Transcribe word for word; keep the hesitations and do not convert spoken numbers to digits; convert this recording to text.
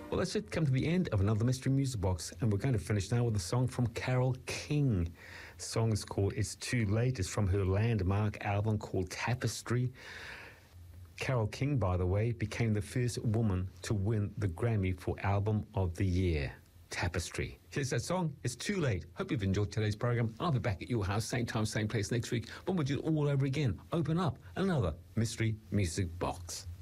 Well, that's it. Come to the end of another Mystery Music Box, and we're going to finish now with a song from Carole King. The song is called It's Too Late. It's from her landmark album called Tapestry. Carole King, by the way, became the first woman to win the Grammy for Album of the Year. Tapestry. Here's that song. It's Too Late. Hope you've enjoyed today's program. I'll be back at your house, same time, same place next week, when we do it all over again. Open up another Mystery Music Box.